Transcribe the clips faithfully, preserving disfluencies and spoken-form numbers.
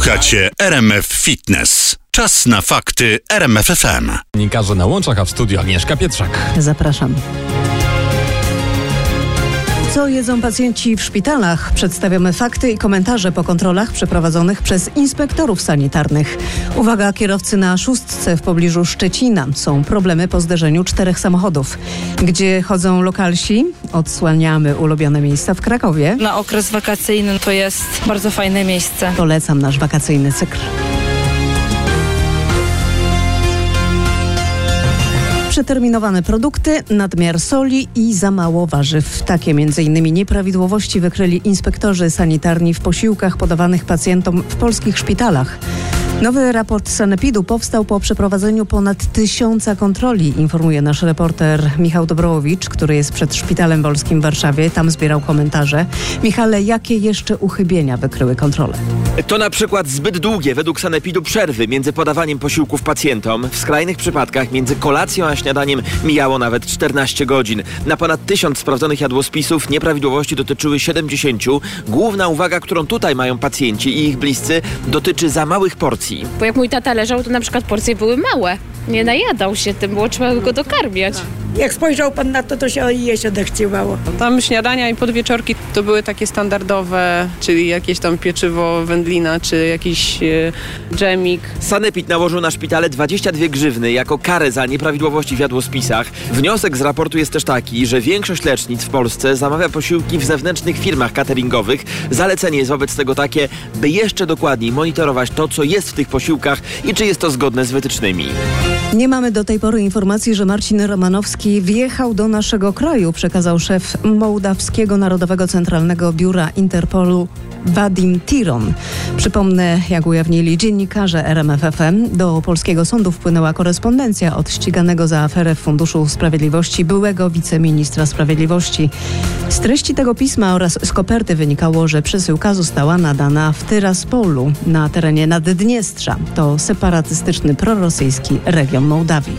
Słuchacie R M F Fitness. Czas na fakty R M F F M. Dziennikarze na łączach, a w studiu Agnieszka Pietrzak. Zapraszam. Co jedzą pacjenci w szpitalach? Przedstawiamy fakty i komentarze po kontrolach przeprowadzonych przez inspektorów sanitarnych. Uwaga, kierowcy na szóstce w pobliżu Szczecina. Są problemy po zderzeniu czterech samochodów. Gdzie chodzą lokalsi? Odsłaniamy ulubione miejsca w Krakowie. Na okres wakacyjny to jest bardzo fajne miejsce. Polecam nasz wakacyjny cykl. Przeterminowane produkty, nadmiar soli i za mało warzyw. Takie między innymi nieprawidłowości wykryli inspektorzy sanitarni w posiłkach podawanych pacjentom w polskich szpitalach. Nowy raport Sanepidu powstał po przeprowadzeniu ponad tysiąca kontroli, informuje nasz reporter Michał Dobrołowicz, który jest przed Szpitalem Wolskim w Warszawie. Tam zbierał komentarze. Michale, jakie jeszcze uchybienia wykryły kontrole? To na przykład zbyt długie według Sanepidu przerwy między podawaniem posiłków pacjentom. W skrajnych przypadkach między kolacją a śniadaniem mijało nawet czternaście godzin. Na ponad tysiąc sprawdzonych jadłospisów nieprawidłowości dotyczyły siedemdziesięciu. Główna uwaga, którą tutaj mają pacjenci i ich bliscy, dotyczy za małych porcji. Bo jak mój tata leżał, to na przykład porcje były małe. Nie najadał się tym, było trzeba go dokarmiać. Jak spojrzał pan na to, to się jeść odechciewało. Tam śniadania i podwieczorki to były takie standardowe, czyli jakieś tam pieczywo, wędlina, czy jakiś e, dżemik. Sanepid nałożył na szpitale dwadzieścia dwie grzywny jako karę za nieprawidłowości w jadłospisach. Wniosek z raportu jest też taki, że większość lecznic w Polsce zamawia posiłki w zewnętrznych firmach cateringowych. Zalecenie jest wobec tego takie, by jeszcze dokładniej monitorować to, co jest w tych posiłkach i czy jest to zgodne z wytycznymi. Nie mamy do tej pory informacji, że Marcin Romanowski wjechał do naszego kraju, przekazał szef Mołdawskiego Narodowego Centralnego Biura Interpolu Vadim Tiron. Przypomnę, jak ujawnili dziennikarze R M F F M, do polskiego sądu wpłynęła korespondencja od ściganego za aferę w Funduszu Sprawiedliwości byłego wiceministra sprawiedliwości. Z treści tego pisma oraz z koperty wynikało, że przesyłka została nadana w Tyraspolu na terenie Naddniestrza. To separatystyczny prorosyjski region Mołdawii.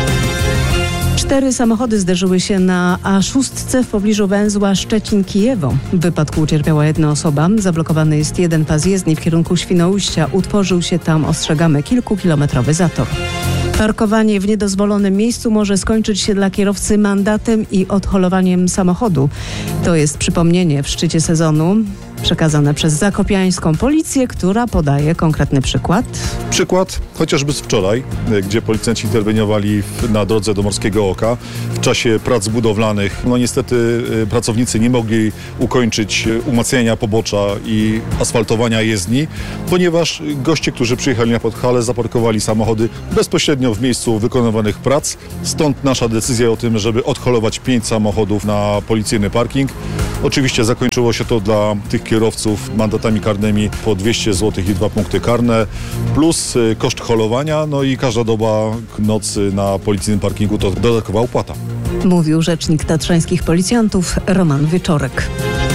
Cztery samochody zderzyły się na A sześć w pobliżu węzła Szczecin-Kijewo. W wypadku ucierpiała jedna osoba. Zablokowany jest jeden pas jezdni w kierunku Świnoujścia. Utworzył się tam, ostrzegamy, kilkukilometrowy zator. Parkowanie w niedozwolonym miejscu może skończyć się dla kierowcy mandatem i odholowaniem samochodu. To jest przypomnienie w szczycie sezonu przekazane przez zakopiańską policję, która podaje konkretny przykład. Przykład chociażby z wczoraj, gdzie policjanci interweniowali na drodze do Morskiego Oka w czasie prac budowlanych. No niestety pracownicy nie mogli ukończyć umacniania pobocza i asfaltowania jezdni, ponieważ goście, którzy przyjechali na Podhale, zaparkowali samochody bezpośrednio w miejscu wykonywanych prac. Stąd nasza decyzja o tym, żeby odholować pięć samochodów na policyjny parking. Oczywiście zakończyło się to dla tych kierowców mandatami karnymi po dwieście złotych i dwa punkty karne, plus koszt holowania, no i każda doba nocy na policyjnym parkingu to dodatkowa opłata. Mówił rzecznik tatrzańskich policjantów Roman Wieczorek.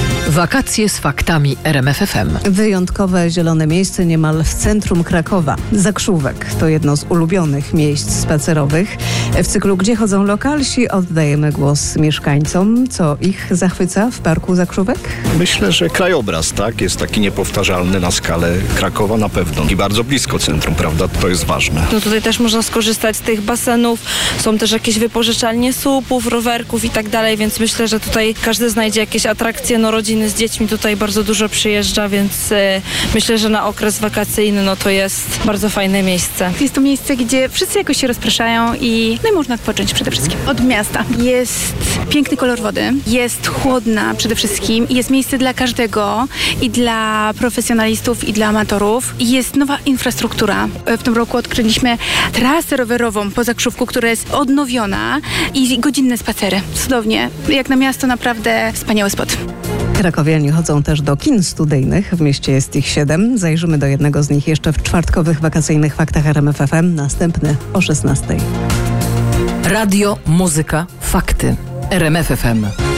Wakacje z faktami R M F F M. Wyjątkowe zielone miejsce niemal w centrum Krakowa. Zakrzówek to jedno z ulubionych miejsc spacerowych. W cyklu Gdzie chodzą lokalsi oddajemy głos mieszkańcom. Co ich zachwyca w parku Zakrzówek? Myślę, że krajobraz, tak, jest taki niepowtarzalny na skalę Krakowa na pewno. I bardzo blisko centrum, prawda? To jest ważne. No tutaj też można skorzystać z tych basenów. Są też jakieś wypożyczalnie słupów, rowerków i tak dalej, więc myślę, że tutaj każdy znajdzie jakieś atrakcje. No rodziny z dziećmi tutaj bardzo dużo przyjeżdża, więc y, myślę, że na okres wakacyjny no to jest bardzo fajne miejsce. Jest to miejsce, gdzie wszyscy jakoś się rozpraszają i, no i można odpocząć przede wszystkim od miasta. Jest piękny kolor wody, jest chłodna przede wszystkim i jest miejsce dla każdego i dla profesjonalistów i dla amatorów. I jest nowa infrastruktura. W tym roku odkryliśmy trasę rowerową po Zakrzówku, która jest odnowiona i godzinne spacery. Cudownie. Jak na miasto naprawdę wspaniały spot. Krakowianie chodzą też do kin studyjnych. W mieście jest ich siedem. Zajrzymy do jednego z nich jeszcze w czwartkowych wakacyjnych faktach R M F F M. Następny o szesnastej. Radio, muzyka, fakty. R M F F M.